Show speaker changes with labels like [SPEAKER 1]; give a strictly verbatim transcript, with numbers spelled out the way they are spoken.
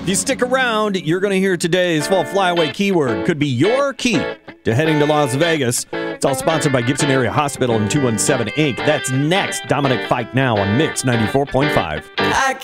[SPEAKER 1] If you stick around, you're going to hear today's fall flyaway keyword. Could be your key to heading to Las Vegas. It's all sponsored by Gibson Area Hospital and two one seven Incorporated. That's next. Dominic Fike now on Mix ninety-four point five.
[SPEAKER 2] I